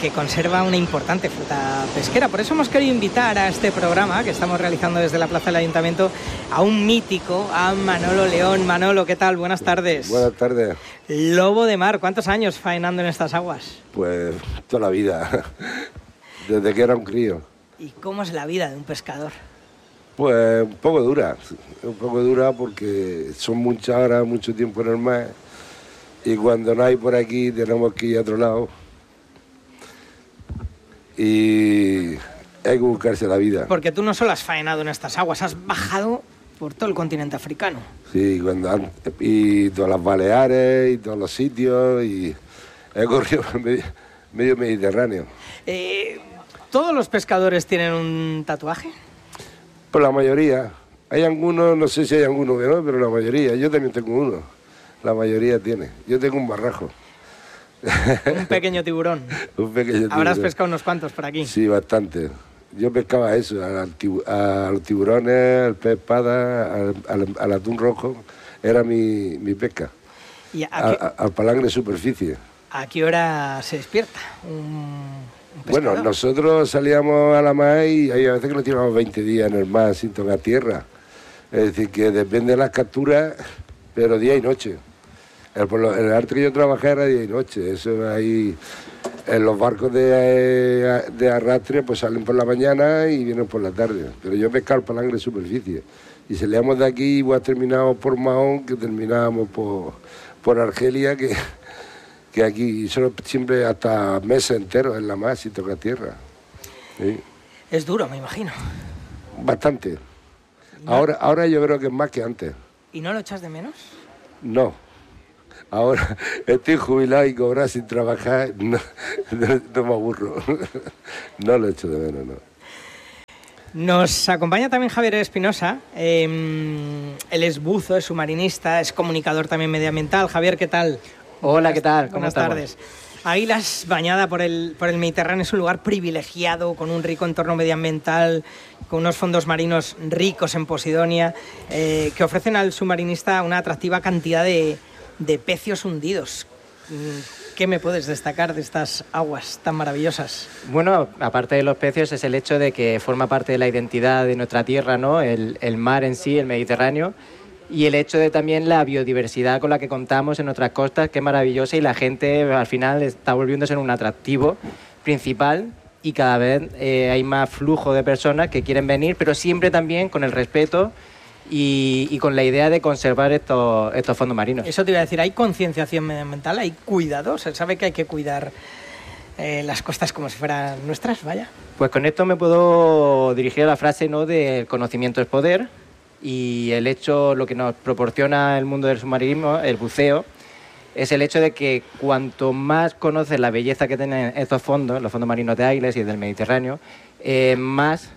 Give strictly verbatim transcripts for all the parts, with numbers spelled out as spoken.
que conserva una importante flota pesquera. Por eso hemos querido invitar a este programa que estamos realizando desde la plaza del Ayuntamiento a un mítico, a Manolo León. Manolo, ¿qué tal? Buenas tardes. Buenas tardes. Lobo de mar, ¿cuántos años faenando en estas aguas? Pues toda la vida, desde que era un crío. ¿Y cómo es la vida de un pescador? Pues un poco dura, un poco dura porque son muchas horas, mucho tiempo en el mar y cuando no hay por aquí tenemos que ir a otro lado y hay que buscarse la vida. Porque tú no solo has faenado en estas aguas, has bajado por todo el continente africano. Sí, cuando han, y todas las Baleares y todos los sitios y he corrido medio, medio Mediterráneo. Eh, ¿Todos los pescadores tienen un tatuaje? Pues la mayoría. Hay algunos, no sé si hay alguno que no, pero la mayoría. Yo también tengo uno. La mayoría tiene. Yo tengo un barrajo. Un pequeño tiburón. Un pequeño tiburón. Habrás pescado unos cuantos por aquí. Sí, bastante. Yo pescaba eso, a los tiburones, al pez espada, al, al, al atún rojo. Era mi, mi pesca. ¿Y a a, qué, a, al palangre de superficie. ¿A qué hora se despierta un, un pescador? Bueno, nosotros salíamos a la mar y hay veces que nos tiramos veinte días en el mar sin tocar tierra. Es decir, que depende de las capturas, pero día y noche. El, por lo, el arte que yo trabajé era día y noche. Eso ahí, en los barcos de, de arrastre pues salen por la mañana y vienen por la tarde. Pero yo pescaba el palangre de superficie. Y salíamos de aquí y pues, terminábamos por Mahón, que terminábamos por, por Argelia, que... que aquí solo siempre hasta meses enteros en la mar sin tocar tierra. ¿Sí? Es duro, me imagino. Bastante. ¿No? Ahora, ahora yo creo que es más que antes. ¿Y no lo echas de menos? No. Ahora estoy jubilado y cobrar sin trabajar, no, no, no me aburro. No lo echo de menos, no. Nos acompaña también Javier Espinosa. Eh, él es buzo, es submarinista, es comunicador también medioambiental. Javier, ¿qué tal? Hola, ¿qué tal? ¿Cómo Buenas estamos? tardes. Águilas, bañada por el, por el Mediterráneo, es un lugar privilegiado, con un rico entorno medioambiental, con unos fondos marinos ricos en posidonia, eh, que ofrecen al submarinista una atractiva cantidad de, de pecios hundidos. ¿Qué me puedes destacar de estas aguas tan maravillosas? Bueno, aparte de los pecios, es el hecho de que forma parte de la identidad de nuestra tierra, ¿no? El, el mar en sí, el Mediterráneo. Y el hecho de también la biodiversidad con la que contamos en nuestras costas, que es maravillosa y la gente al final está volviéndose en un atractivo principal y cada vez eh, hay más flujo de personas que quieren venir, pero siempre también con el respeto y, y con la idea de conservar estos, estos fondos marinos. Eso te iba a decir, ¿hay concienciación medioambiental? ¿Hay cuidado? ¿Se sabe que hay que cuidar eh, las costas como si fueran nuestras? Vaya. Pues con esto me puedo dirigir a la frase, ¿no?, de el conocimiento es poder. Y el hecho, lo que nos proporciona el mundo del submarinismo, el buceo, es el hecho de que cuanto más conoces la belleza que tienen estos fondos, los fondos marinos de Águilas y del Mediterráneo, eh, más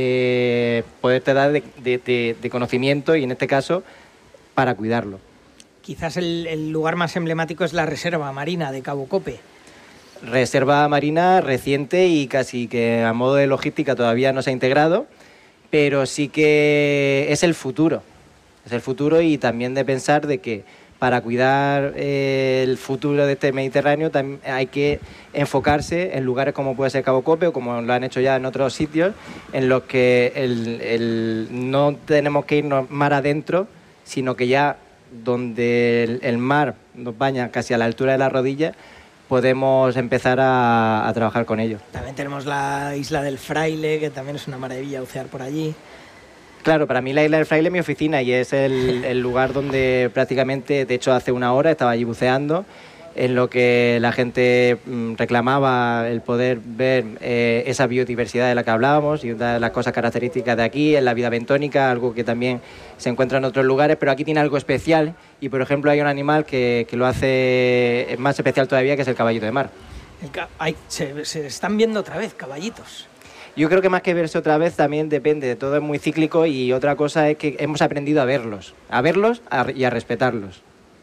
eh, poder te da de, de, de, de conocimiento y, en este caso, para cuidarlo. Quizás el, el lugar más emblemático es la reserva marina de Cabo Cope. Reserva marina reciente y casi que a modo de logística todavía no se ha integrado, pero sí que es el futuro, es el futuro y también de pensar de que para cuidar eh, el futuro de este Mediterráneo también hay que enfocarse en lugares como puede ser Cabo Cope o como lo han hecho ya en otros sitios, en los que el, el, no tenemos que irnos mar adentro, sino que ya donde el, el mar nos baña casi a la altura de la rodilla, podemos empezar a, a trabajar con ello. También tenemos la isla del Fraile, que también es una maravilla bucear por allí. Claro, para mí la isla del Fraile es mi oficina y es el, el lugar donde prácticamente, de hecho hace una hora estaba allí buceando, en lo que la gente reclamaba el poder ver eh, esa biodiversidad de la que hablábamos y una de las cosas características de aquí es la vida bentónica, algo que también se encuentra en otros lugares, pero aquí tiene algo especial y, por ejemplo, hay un animal que, que lo hace más especial todavía, que es el caballito de mar. El ca- Ay, se, se están viendo otra vez caballitos. Yo creo que más que verse otra vez también depende, todo es muy cíclico y otra cosa es que hemos aprendido a verlos, a verlos a, y a respetarlos.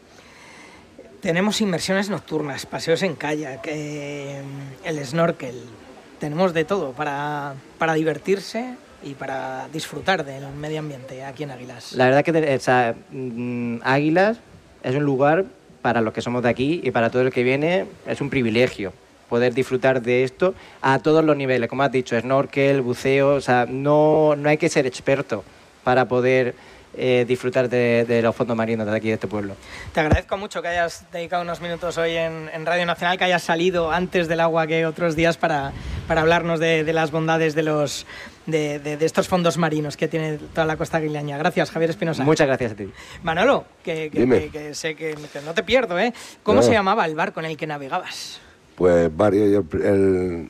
Tenemos inmersiones nocturnas, paseos en kayak, eh, el snorkel. Tenemos de todo para, para divertirse y para disfrutar del medio ambiente aquí en Águilas. La verdad que o sea, mm, Águilas es un lugar para los que somos de aquí y para todo el que viene es un privilegio. poder disfrutar de esto a todos los niveles, como has dicho, snorkel, buceo, o sea, no, no hay que ser experto para poder eh, disfrutar de, de los fondos marinos de aquí, de este pueblo. Te agradezco mucho que hayas dedicado unos minutos hoy en, en Radio Nacional, que hayas salido antes del agua que otros días para, para hablarnos de, de las bondades de los de, de, de estos fondos marinos que tiene toda la costa aguileña. Gracias, Javier Espinosa. Muchas gracias a ti. Manolo, que, que, que, que sé que, que no te pierdo, ¿eh? ¿Cómo no. se llamaba el barco en el que navegabas? Pues varios. Yo, el,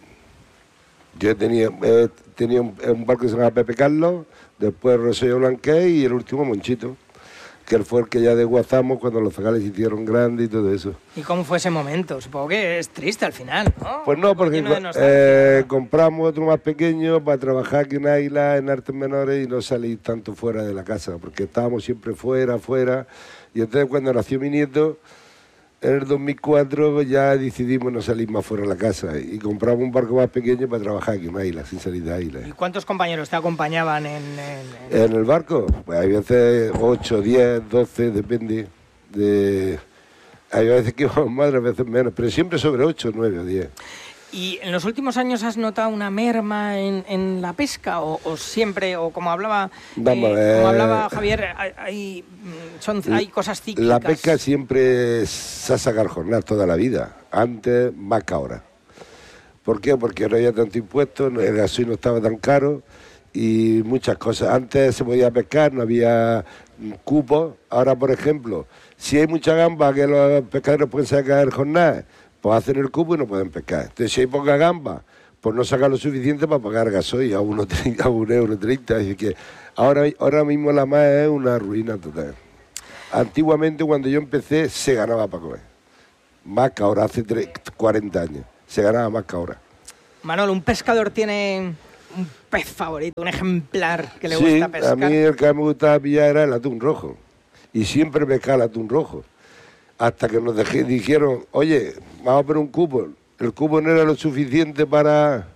yo tenía, eh, tenía un, un barco que se llamaba Pepe Carlos, después Rosello Blanquet y el último Monchito, que fue el que ya desguazamos cuando los zagales se hicieron grandes y todo eso. ¿Y cómo fue ese momento? Supongo que es triste al final, ¿no? Pues no, porque eh, compramos otro más pequeño para trabajar aquí en Águila, en artes menores, y no salir tanto fuera de la casa, porque estábamos siempre fuera, fuera. Y entonces cuando nació mi nieto, en el dos mil cuatro ya decidimos no salir más fuera de la casa y compramos un barco más pequeño para trabajar aquí en Águila, sin salir de Águila. ¿Y cuántos compañeros te acompañaban en, en, en... en el barco? Pues hay veces ocho, diez, doce, depende. De... Hay veces que íbamos más, a veces menos, pero siempre sobre ocho, nueve o diez. ¿Y en los últimos años has notado una merma en, en la pesca o, o siempre, o como hablaba, Vamos, eh, como eh, hablaba Javier, hay, hay, son, hay cosas cíclicas? La pesca siempre es a sacar jornadas toda la vida, antes más que ahora. ¿Por qué? Porque no había tanto impuesto, el gasoil no estaba tan caro y muchas cosas. Antes se podía pescar, no había cupos. Ahora, por ejemplo, si hay mucha gamba que los pescadores pueden sacar jornadas, pues hacen el cupo y no pueden pescar. Entonces, si hay poca gamba, pues no sacan lo suficiente para pagar gasoil a uno a un euro treinta. Así que ahora, ahora mismo la mar es una ruina total. Antiguamente, cuando yo empecé, se ganaba para comer. Más que ahora, hace cuarenta años. Se ganaba más que ahora. Manolo, ¿un pescador tiene un pez favorito, un ejemplar que le sí, gusta pescar? A mí el que me gustaba pillar era el atún rojo. Y siempre pescaba el atún rojo. Hasta que nos dejé, dijeron, oye, vamos a poner un cupo. El cupo no era lo suficiente para...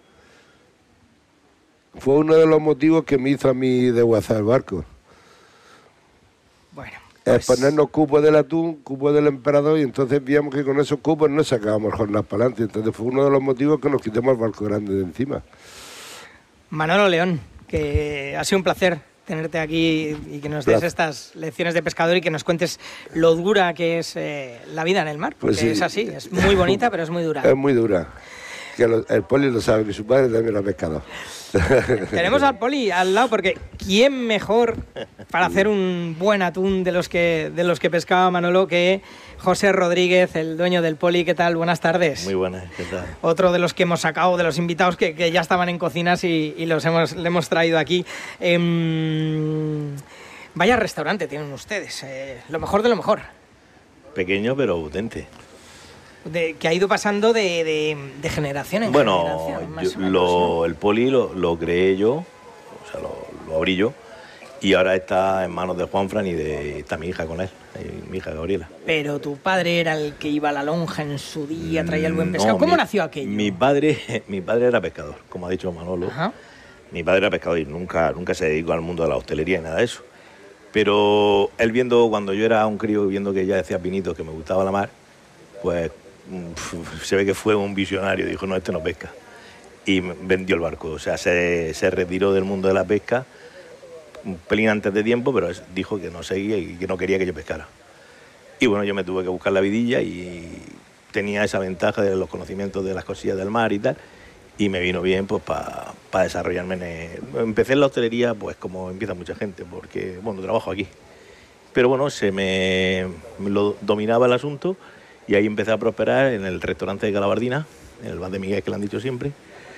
Fue uno de los motivos que me hizo a mí desguazar el barco. Bueno, pues... Es ponernos cupos del atún, cupos del emperador, y entonces veíamos que con esos cupos no sacábamos jornadas para adelante. Entonces fue uno de los motivos que nos quitamos el barco grande de encima. Manolo León, que ha sido un placer tenerte aquí y que nos des estas lecciones de pescador y que nos cuentes lo dura que es eh, la vida en el mar, porque pues sí, es así, es muy bonita, pero es muy dura. Es muy dura. Que lo, el Poli lo sabe, que su padre también era pescador. Tenemos al Poli al lado, porque ¿quién mejor para hacer un buen atún de los que de los que pescaba Manolo que José Rodríguez, el dueño del Poli? ¿Qué tal? Buenas tardes. Muy buenas, ¿qué tal? Otro de los que hemos sacado, de los invitados que, que ya estaban en cocinas y, y los hemos, le hemos traído aquí. Eh, vaya restaurante tienen ustedes, eh, lo mejor de lo mejor. Pequeño pero potente. De, que ha ido pasando de, de, de generación en bueno, generación. Más yo, menos, lo, ¿no? el Poli lo, lo creé yo, o sea, lo, lo abrí yo, y ahora está en manos de Juanfran y de, está mi hija con él, mi hija Gabriela. Pero tu padre era el que iba a la lonja en su día, traía el buen pescado. No, ¿Cómo mi, nació aquello? Mi padre, mi padre era pescador, como ha dicho Manolo. Ajá. Mi padre era pescador y nunca, nunca se dedicó al mundo de la hostelería y nada de eso. Pero él viendo, cuando yo era un crío, viendo que ya decía Pinito que me gustaba la mar, pues se ve que fue un visionario, dijo, no, este no pesca. Y vendió el barco, o sea, se, se retiró del mundo de la pesca un pelín antes de tiempo, pero dijo que no seguía y que no quería que yo pescara. Y bueno, yo me tuve que buscar la vidilla y tenía esa ventaja de los conocimientos de las cosillas del mar y tal, y me vino bien pues para pa desarrollarme. En el... Empecé en la hostelería pues como empieza mucha gente, porque bueno, trabajo aquí. Pero bueno, se me, me lo dominaba el asunto. Y ahí empecé a prosperar en el restaurante de Calabardina, en el bar de Miguel, que le han dicho siempre.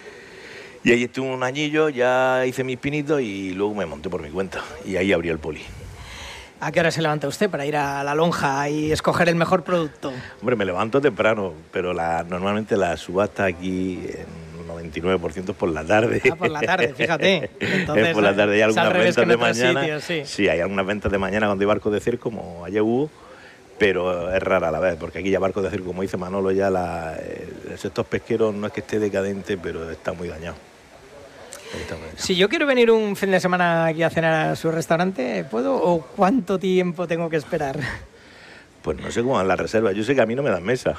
Y ahí estuve un añillo, ya hice mis pinitos y luego me monté por mi cuenta. Y ahí abrí el Poli. ¿A qué hora se levanta usted para ir a la lonja y escoger el mejor producto? Hombre, me levanto temprano, pero la, normalmente la subasta aquí en noventa y nueve por ciento es por la tarde. Ah, por la tarde, fíjate. Entonces, es por la tarde. Hay algunas ventas de mañana. Sitios, sí. sí, hay algunas ventas de mañana cuando hay barcos de circo, como ayer hubo. Pero es rara a la vez, porque aquí ya barcos de circo, como dice Manolo, ya la, el sector pesquero no es que esté decadente, pero está muy dañado. Está muy dañado. Si yo quiero venir un fin de semana aquí a cenar a su restaurante, ¿puedo? ¿O cuánto tiempo tengo que esperar? Pues no sé cómo van las reservas, yo sé que a mí no me dan mesa.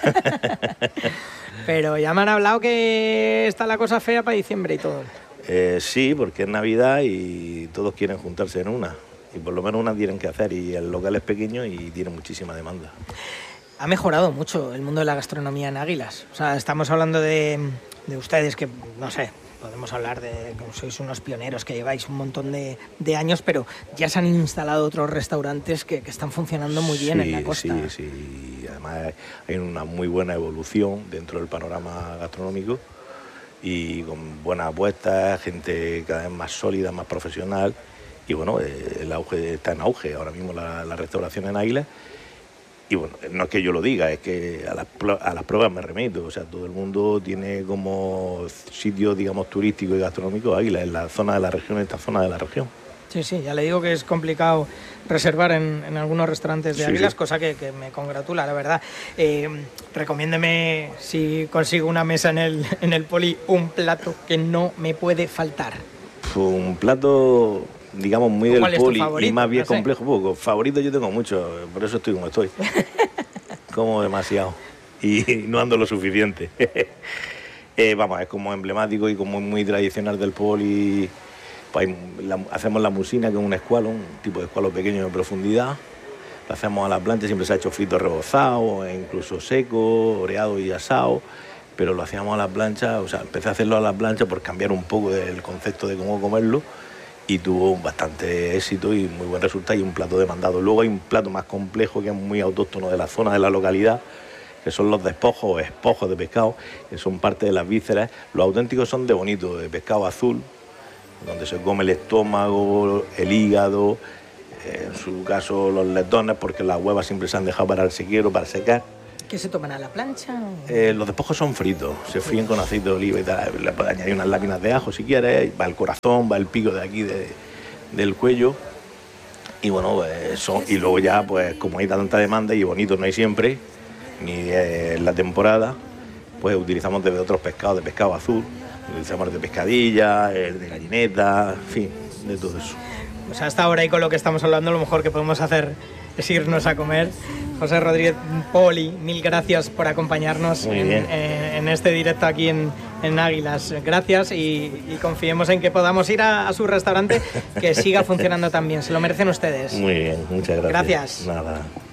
Pero ya me han hablado que está la cosa fea para diciembre y todo. Eh, sí, porque es Navidad y todos quieren juntarse en una. Y por lo menos una tienen que hacer y el local es pequeño y tiene muchísima demanda. Ha mejorado mucho el mundo de la gastronomía en Águilas. O sea, estamos hablando de, de ustedes que, no sé, podemos hablar de que sois unos pioneros, que lleváis un montón de, de años, pero ya se han instalado otros restaurantes que, que están funcionando muy bien sí, en la costa. Sí, sí, además hay una muy buena evolución dentro del panorama gastronómico y con buenas apuestas, gente cada vez más sólida, más profesional y bueno, el auge está en auge ahora mismo la, la restauración en Águilas. Y bueno, no es que yo lo diga, es que a las, a las pruebas me remito. O sea, todo el mundo tiene como sitio, digamos, turístico y gastronómico Águilas, en la zona de la región, en esta zona de la región. Sí, sí, ya le digo que es complicado reservar en, en algunos restaurantes de sí, Águilas, sí. cosa que, que me congratula, la verdad. Eh, recomiéndeme, si consigo una mesa en el, en el Poli, un plato que no me puede faltar. Un plato, digamos, muy del Poli y más bien no sé. complejo. Poco. Favorito yo tengo mucho, por eso estoy como estoy. Como demasiado. Y no ando lo suficiente. eh, vamos, es como emblemático y como muy tradicional del Poli. Pues la, hacemos la musina, que es un escualo, un tipo de escualo pequeño de profundidad. Lo hacemos a la plancha, siempre se ha hecho frito rebozado, e incluso seco, oreado y asado. Pero lo hacíamos a la plancha, o sea, empecé a hacerlo a la plancha por cambiar un poco el concepto de cómo comerlo y tuvo bastante éxito y muy buen resultado y un plato demandado. Luego hay un plato más complejo que es muy autóctono de la zona de la localidad, que son los despojos o espojos de pescado, que son parte de las vísceras. Los auténticos son de bonito, de pescado azul, donde se come el estómago, el hígado, eh, en su caso los letones, porque las huevas siempre se han dejado para el sequero, para secar. ¿Qué se toman a la plancha? Eh, los despojos son fritos, se fríen con aceite de oliva y tal. Le puedes añadir unas láminas de ajo si quieres, va el corazón, va el pico de aquí de, del cuello. Y bueno, pues son, y luego ya, pues como hay tanta demanda y bonito no hay siempre, ni eh, en la temporada, pues utilizamos de otros pescados, de pescado azul, utilizamos de pescadilla, el de gallineta, en fin, de todo eso. Pues hasta ahora y con lo que estamos hablando, lo mejor que podemos hacer es irnos a comer. José Rodríguez Poli, mil gracias por acompañarnos en, en, en este directo aquí en, en Águilas. Gracias y, y confiemos en que podamos ir a, a su restaurante, que siga funcionando tan bien. Se lo merecen ustedes. Muy bien, muchas gracias. Gracias. Nada.